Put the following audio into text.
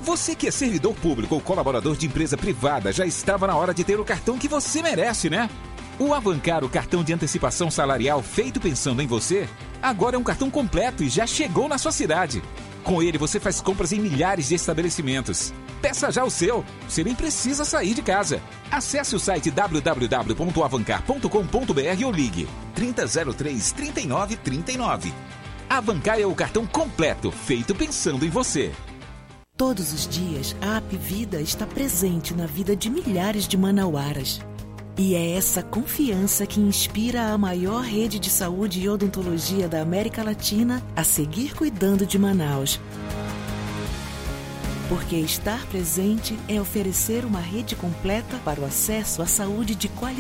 Você que é servidor público ou colaborador de empresa privada, já estava na hora de ter o cartão que você merece, né? O Avancar, o cartão de antecipação salarial feito pensando em você, agora é um cartão completo e já chegou na sua cidade. Com ele, você faz compras em milhares de estabelecimentos. Peça já o seu. Você nem precisa sair de casa. Acesse o site www.avancar.com.br ou ligue 3003-3939. Avancar é o cartão completo, feito pensando em você. Todos os dias, a App Vida está presente na vida de milhares de manauaras. E é essa confiança que inspira a maior rede de saúde e odontologia da América Latina a seguir cuidando de Manaus. Porque estar presente é oferecer uma rede completa para o acesso à saúde de qualidade.